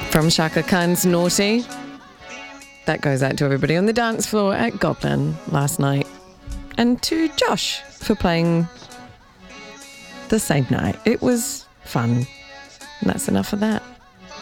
From Shaka Khan's Naughty. That goes out to everybody on the dance floor at Goblin last night. And to Josh for playing the same night. It was fun. And that's enough of that.